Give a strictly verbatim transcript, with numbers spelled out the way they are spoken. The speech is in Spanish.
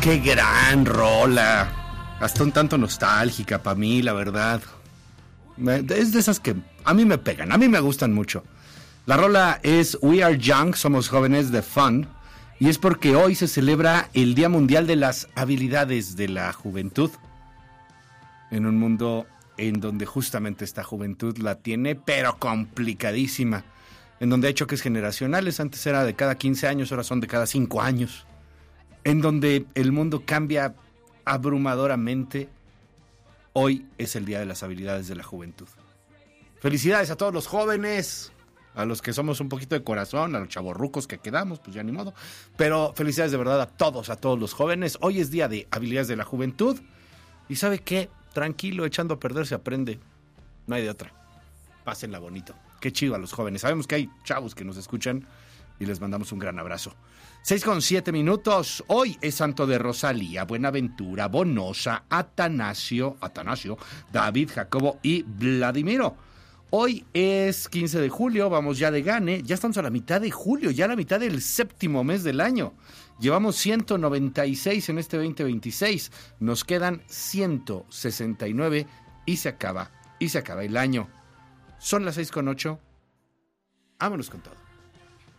qué gran rola. Hasta un tanto nostálgica para mí, la verdad. Es de esas que a mí me pegan, a mí me gustan mucho. La rola es We Are Young, somos jóvenes de Fun. Y es porque hoy se celebra el Día Mundial de las Habilidades de la Juventud. En un mundo en donde justamente esta juventud la tiene, pero complicadísima. En donde hay choques generacionales, antes era de cada quince años, ahora son de cada cinco años. En donde el mundo cambia abrumadoramente, hoy es el Día de las Habilidades de la Juventud. Felicidades a todos los jóvenes, a los que somos un poquito de corazón, a los chavorrucos que quedamos, pues ya ni modo. Pero felicidades de verdad a todos, a todos los jóvenes. Hoy es Día de Habilidades de la Juventud. ¿Y sabe qué? Tranquilo, echando a perder se aprende. No hay de otra. Pásenla bonito. Qué chido a los jóvenes. Sabemos que hay chavos que nos escuchan y les mandamos un gran abrazo. seis con siete minutos. Hoy es santo de Rosalía, Buenaventura, Bonosa, Atanasio, Atanasio, David, Jacobo y Vladimiro. Hoy es quince de julio, vamos ya de gane. Ya estamos a la mitad de julio, ya a la mitad del séptimo mes del año. Llevamos ciento noventa y seis en este veinte veintiséis. Nos quedan ciento sesenta y nueve y se acaba, y se acaba el año. Son las seis con ocho. Vámonos con todo.